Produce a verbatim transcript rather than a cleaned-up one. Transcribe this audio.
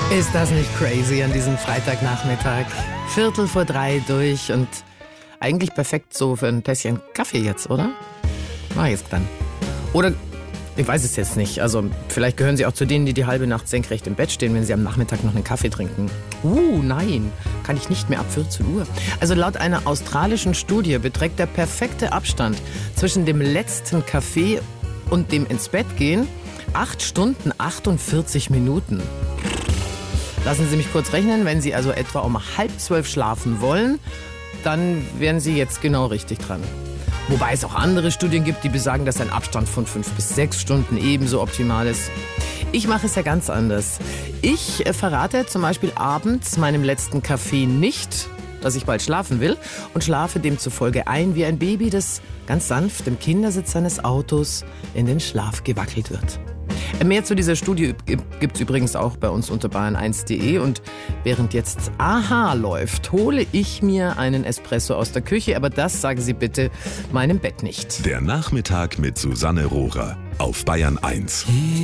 Ist das nicht crazy an diesem Freitagnachmittag? Viertel vor drei durch und eigentlich perfekt so für ein Tässchen Kaffee jetzt, oder? Mach ich jetzt dann. Oder, ich weiß es jetzt nicht, also vielleicht gehören Sie auch zu denen, die die halbe Nacht senkrecht im Bett stehen, wenn Sie am Nachmittag noch einen Kaffee trinken. Uh, nein, kann ich nicht mehr ab vierzehn Uhr. Also laut einer australischen Studie beträgt der perfekte Abstand zwischen dem letzten Kaffee und dem ins Bett gehen acht Stunden achtundvierzig Minuten. Lassen Sie mich kurz rechnen, wenn Sie also etwa um halb zwölf schlafen wollen, dann wären Sie jetzt genau richtig dran. Wobei es auch andere Studien gibt, die besagen, dass ein Abstand von fünf bis sechs Stunden ebenso optimal ist. Ich mache es ja ganz anders. Ich äh, verrate zum Beispiel abends meinem letzten Kaffee nicht, dass ich bald schlafen will und schlafe demzufolge ein wie ein Baby, das ganz sanft im Kindersitz seines Autos in den Schlaf gewackelt wird. Mehr zu dieser Studie gibt's übrigens auch bei uns unter bayern eins punkt de und während jetzt Aha läuft, hole ich mir einen Espresso aus der Küche, aber das sagen Sie bitte meinem Bett nicht. Der Nachmittag mit Susanne Rohrer auf Bayern eins.